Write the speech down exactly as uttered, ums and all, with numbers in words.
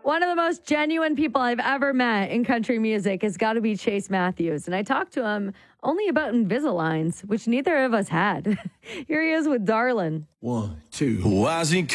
One of the most genuine people I've ever met in country music has got to be Chase Matthews. And I talked to him only about Invisaligns, which neither of us had. Here he is with Darlin'. One, two.